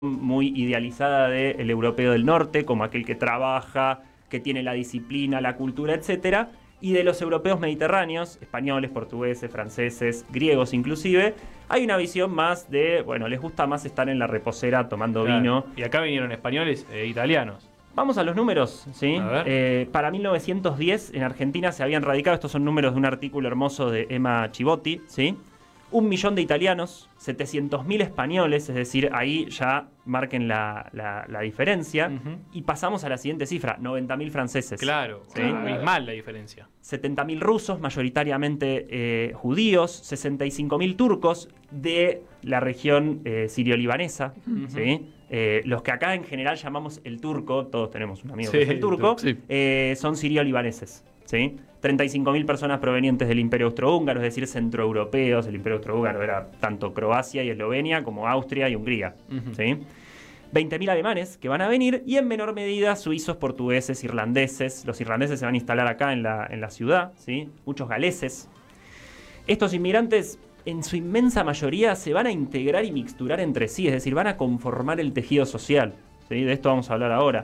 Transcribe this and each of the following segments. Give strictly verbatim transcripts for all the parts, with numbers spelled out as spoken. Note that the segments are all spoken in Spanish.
muy idealizada del europeo del norte, como aquel que trabaja, que tiene la disciplina, la cultura, etcétera, y de los europeos mediterráneos, españoles, portugueses, franceses, griegos inclusive, hay una visión más de, bueno, les gusta más estar en la reposera tomando Claro. vino. Y acá vinieron españoles e italianos. Vamos a los números, ¿sí? A ver. Eh, para mil novecientos diez en Argentina se habían radicado, estos son números de un artículo hermoso de Emma Chivotti, ¿sí? Un millón de italianos, setecientos mil españoles, es decir, ahí ya marquen la, la, la diferencia. Uh-huh. Y pasamos a la siguiente cifra, noventa mil franceses. Claro, ¿sí? abismal la diferencia. setenta mil rusos, mayoritariamente eh, judíos, sesenta y cinco mil turcos de la región eh, sirio-libanesa, Uh-huh. ¿sí? Eh, los que acá en general llamamos el turco, todos tenemos un amigo Sí, que es el turco, sí. eh, son sirio-libaneses, ¿sí? treinta y cinco mil personas provenientes del Imperio Austrohúngaro, es decir, centroeuropeos. El Imperio Austrohúngaro era tanto Croacia y Eslovenia como Austria y Hungría, Uh-huh. ¿sí? veinte mil alemanes que van a venir y en menor medida suizos, portugueses, irlandeses. Los irlandeses se van a instalar acá en la, en la ciudad, ¿sí? Muchos galeses. Estos inmigrantes, en su inmensa mayoría, se van a integrar y mixturar entre sí, es decir, van a conformar el tejido social, ¿sí? De esto vamos a hablar ahora.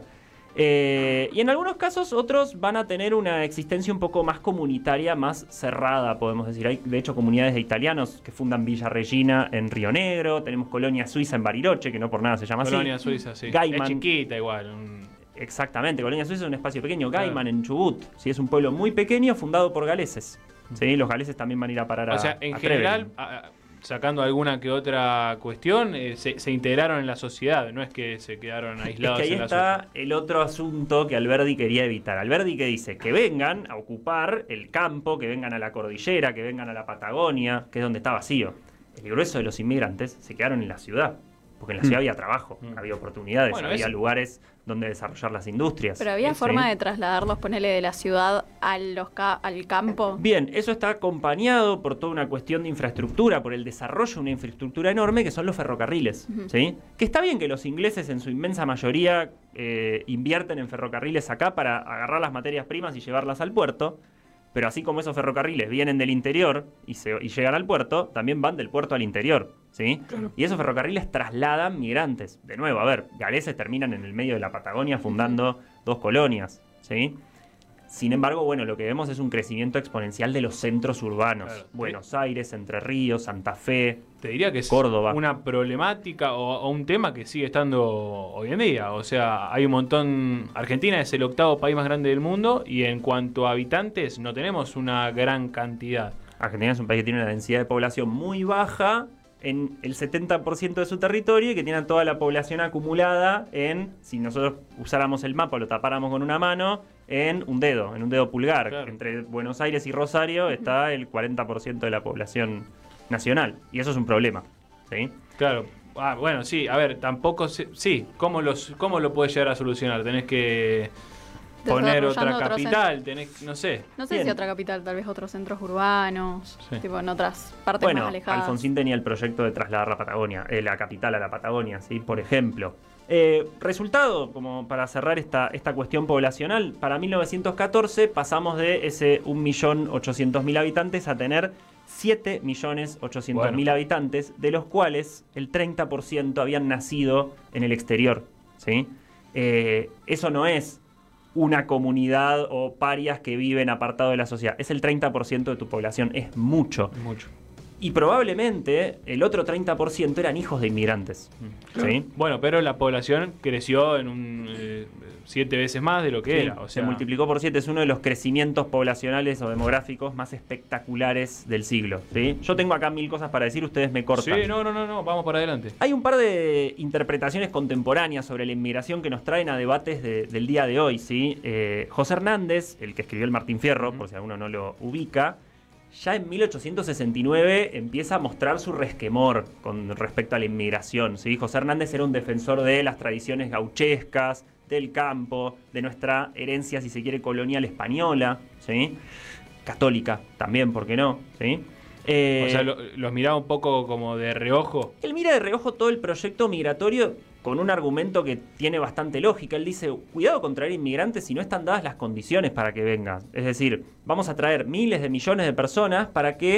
Eh, y en algunos casos otros van a tener una existencia un poco más comunitaria, más cerrada, podemos decir. Hay de hecho comunidades de italianos que fundan Villa Regina en Río Negro, tenemos Colonia Suiza en Bariloche, que no por nada se llama Colonia así. Suiza, sí. Gaiman. Es chiquita igual. Un... Exactamente, Colonia Suiza es un espacio pequeño. Claro. Gaiman en Chubut, ¿sí? Es un pueblo muy pequeño fundado por galeses, ¿sí? Los galeses también van a ir a parar a O sea, en a general, Trevelin. a- sacando alguna que otra cuestión, eh, se, se integraron en la sociedad, no es que se quedaron Es aislados que ahí en la está sociedad. el otro asunto que Alberdi quería evitar. Alberdi que dice que vengan a ocupar el campo, que vengan a la cordillera, que vengan a la Patagonia, que es donde está vacío. El grueso de los inmigrantes se quedaron en la ciudad, porque en la ciudad Mm. había trabajo, Mm. había oportunidades, Bueno, había es- lugares donde desarrollar las industrias. Pero había ¿sí? forma de trasladarlos, ponele, de la ciudad a los ca- al campo. Bien, eso está acompañado por toda una cuestión de infraestructura, por el desarrollo de una infraestructura enorme que son los ferrocarriles, Ujú. ¿sí? Que está bien que los ingleses en su inmensa mayoría eh, invierten en ferrocarriles acá para agarrar las materias primas y llevarlas al puerto, pero así como esos ferrocarriles vienen del interior y, se, y llegan al puerto, también van del puerto al interior, ¿sí? Y esos ferrocarriles trasladan migrantes. De nuevo, a ver, galeses terminan en el medio de la Patagonia fundando dos colonias, ¿sí? Sin embargo, bueno, lo que vemos es un crecimiento exponencial de los centros urbanos. Claro. Buenos Aires, Entre Ríos, Santa Fe. Te diría que es Córdoba. una problemática o, o un tema que sigue estando hoy en día. O sea, hay un montón... Argentina es el octavo país más grande del mundo y en cuanto a habitantes no tenemos una gran cantidad. Argentina es un país que tiene una densidad de población muy baja en el setenta por ciento de su territorio y que tiene toda la población acumulada en, si nosotros usáramos el mapa, lo tapáramos con una mano, en un dedo, en un dedo pulgar. Claro. Entre Buenos Aires y Rosario está el cuarenta por ciento de la población nacional. Y eso es un problema, ¿sí? Claro. Ah, bueno, sí, a ver, tampoco... Se, sí, ¿cómo, los, ¿cómo lo puedes llegar a solucionar? Tenés que poner otra Desarrollando otros capital, tenés, no sé. No sé Bien. si otra capital, tal vez otros centros urbanos, Sí. tipo en otras partes Bueno, más alejadas. Alfonsín tenía el proyecto de trasladar la Patagonia, eh, la capital a la Patagonia, ¿sí? Por ejemplo. Eh, resultado, como para cerrar esta, esta cuestión poblacional, para mil novecientos catorce pasamos de ese un millón ochocientos mil habitantes a tener siete millones ochocientos mil Bueno. habitantes, de los cuales el treinta por ciento habían nacido en el exterior, ¿sí? Eh, eso no es una comunidad o parias que viven apartado de la sociedad, es el treinta por ciento de tu población, es mucho. Mucho. Y probablemente el otro treinta por ciento eran hijos de inmigrantes, ¿sí? Bueno, pero la población creció en un eh, siete veces más de lo que Sí, era. O sea, se multiplicó por siete, es uno de los crecimientos poblacionales o demográficos más espectaculares del siglo, ¿sí? Yo tengo acá mil cosas para decir, ustedes me cortan. Sí, no, no, no, no, vamos para adelante. Hay un par de interpretaciones contemporáneas sobre la inmigración que nos traen a debates de- del día de hoy, ¿sí? Eh, José Hernández, el que escribió el Martín Fierro, Ujú. por si alguno no lo ubica, ya en mil ochocientos sesenta y nueve empieza a mostrar su resquemor con respecto a la inmigración, ¿sí? José Hernández era un defensor de las tradiciones gauchescas, del campo, de nuestra herencia, si se quiere, colonial española, ¿sí? Católica también, ¿por qué no? ¿Sí? Eh, O sea, lo- los miraba un poco como de reojo. Él mira de reojo todo el proyecto migratorio con un argumento que tiene bastante lógica. Él dice, cuidado con traer inmigrantes si no están dadas las condiciones para que vengan. Es decir, vamos a traer miles de millones de personas para que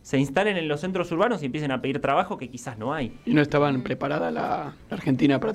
se instalen en los centros urbanos y empiecen a pedir trabajo que quizás no hay. Y no estaban preparada la, la Argentina para